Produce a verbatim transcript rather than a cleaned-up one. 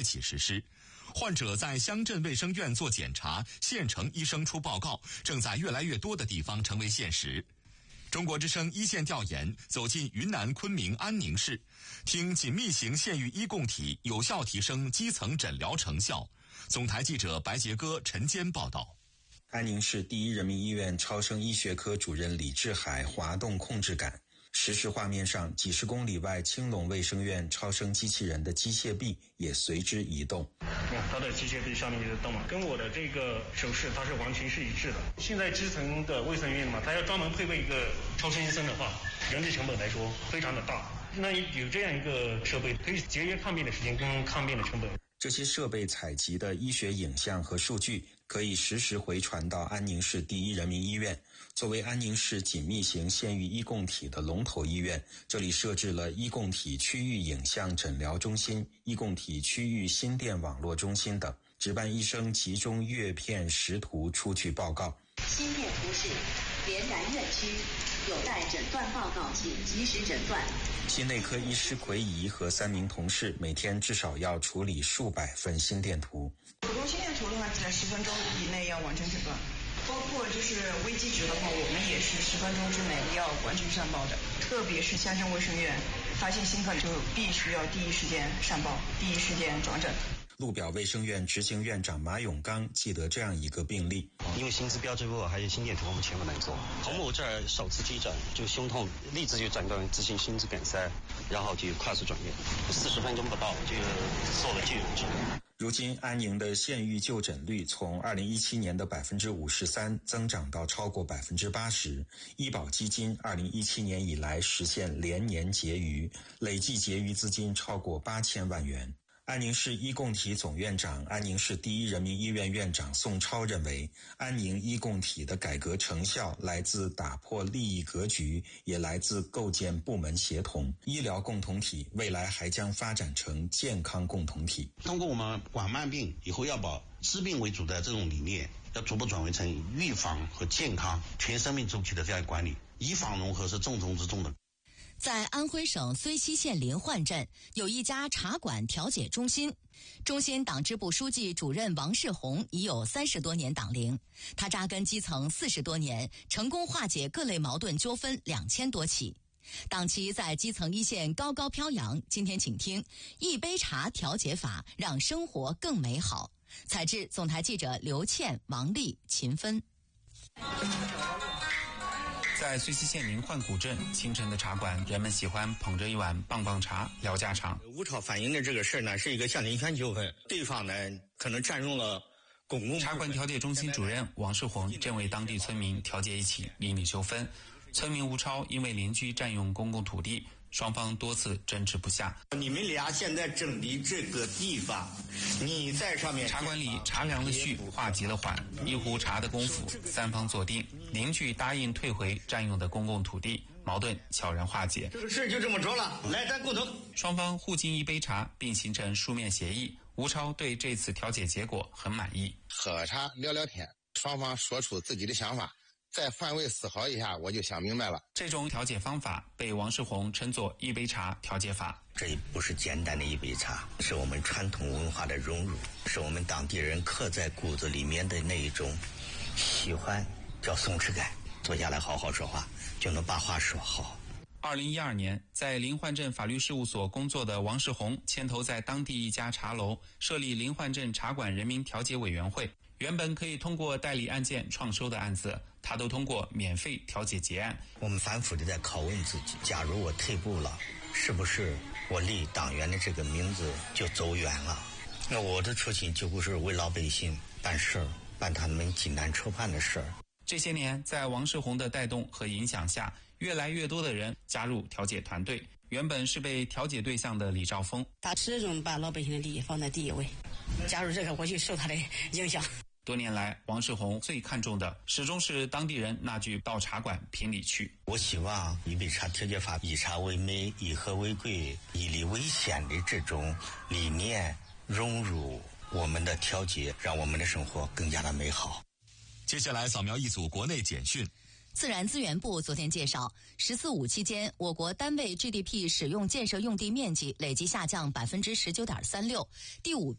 起实施。患者在乡镇卫生院做检查，县城医生出报告，正在越来越多的地方成为现实。中国之声一线调研走进云南昆明安宁市，听紧密型县域医共体有效提升基层诊疗成效。总台记者白杰哥、陈坚报道。 安宁市第一人民医院超声医学科主任李志海滑动控制杆，实时画面上几十公里外青龙卫生院超声机器人的机械臂也随之移动。 它的机械臂下面就是动嘛，跟我的这个手势它是完全是一致的。现在基层的卫生院嘛，它要专门配备一个超声医生的话，人力成本来说非常的大。那有这样一个设备，可以节约看病的时间跟看病的成本。 这些设备采集的医学影像和数据可以实时回传到安宁市第一人民医院。作为安宁市紧密型县域医共体的龙头医院，这里设置了医共体区域影像诊疗中心、医共体区域心电网络中心等，值班医生集中阅片识图出具报告。 心电图示连然院区，有待诊断报告，请及时诊断。 心内科医师奎仪和三名同事每天至少要处理数百份心电图。 普通心电图的话，在十分钟以内要完成诊断，包括就是危机值的话，我们也是十分钟之内要完成上报的。特别是乡镇卫生院发现心梗，就必须要第一时间上报，第一时间转诊。 鹿表卫生院执行院长马永刚记得这样一个病例， 因为心资标志物还有心电图我们全部能做。从我这儿首次急诊就胸痛，立即就诊断急性心肌梗塞，然后就快速转院，四十分钟不到就做了救援治疗。 如今安宁的县域就诊率从二零一七年的百分之五十三增长到超过百分之八十，医保基金二零一七年以来实现连年结余，累计结余资金超过八千万元。安宁市医共体总院长、安宁市第一人民医院院长宋超认为，安宁医共体的改革成效来自打破利益格局，也来自构建部门协同。医疗共同体未来还将发展成健康共同体。 通过我们管慢病以后要把治病为主的这种理念，要逐步转为成预防和健康全生命周期的这样管理，医防融合是重中之重的。 在安徽省睢溪县临焕镇有一家茶馆调解中心，中心党支部书记主任王世红已有三十多年党龄，他扎根基层四十多年，成功化解各类矛盾纠纷两千多起。党旗在基层一线高高飘扬。今天请听一杯茶调解法，让生活更美好。采制总台记者刘倩、王丽、秦芬。 在睢溪县临焕古镇清晨的茶馆，人们喜欢捧着一碗棒棒茶聊家常。 吴超反映的这个事呢，是一个乡邻权纠纷，对方呢可能占用了公共。 茶馆调解中心主任王世红正为当地村民调解一起邻里纠纷。村民吴超因为邻居占用公共土地，双方多次争执不下。 你们俩现在争的这个地方，你在上面。 茶馆里茶凉了续，话急了缓，一壶茶的功夫，三方坐定，邻居答应退回占用的公共土地，矛盾悄然化解。 这个事就这么着了，来咱共同。 双方互敬一杯茶，并形成书面协议。吴超对这次调解结果很满意。 喝茶聊聊天，双方说出自己的想法。再换位思考一下，我就想明白了。 这种调解方法被王世红称作一杯茶调解法。 这不是简单的一杯茶，是我们传统文化的融入，是我们当地人刻在骨子里面的那一种喜欢，叫松弛感。坐下来好好说话，就能把话说好。 二零一二年，在临焕镇法律事务所工作的王世红牵头在当地一家茶楼设立临焕镇茶馆人民调解委员会。原本可以通过代理案件创收的案子，他都通过免费调解结案。 我们反复的在拷问自己，假如我退步了，是不是我离党员的这个名字就走远了？那我的初心就不是为老百姓办事儿，办他们济难愁盼的事儿。 这些年，在王世红的带动和影响下，越来越多的人加入调解团队。原本是被调解对象的李兆峰， 他始终把老百姓的利益放在第一位。加入这个，我就受他的影响。 多年来，王世红最看重的始终是当地人那句到茶馆评理去。 我希望一杯茶调解法，以茶为美，以和为贵，以理为先的这种理念融入我们的调解，让我们的生活更加的美好。 接下来扫描一组国内简讯。 自然资源部昨天介绍，十四五期间，我国单位 G D P 使用建设用地面积累计下降百分之十九点三六，第五